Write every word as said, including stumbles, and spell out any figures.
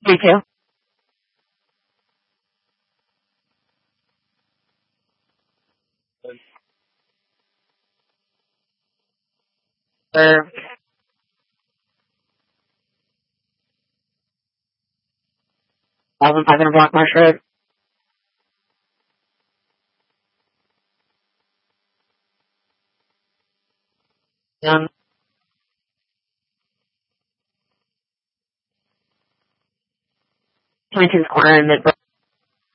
Me too. Or thousand five hundred block Marsh Road. Um, twenty-two's corner in mid